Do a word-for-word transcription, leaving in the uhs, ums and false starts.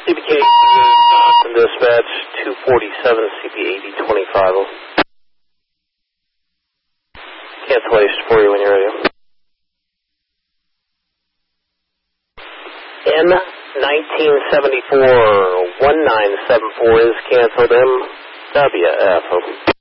C P K Stockton dispatch two forty-seven C P eighty twenty-five. Cancellation for you when you're ready. N nineteen seventy-four one nine seven four is canceled. M W F.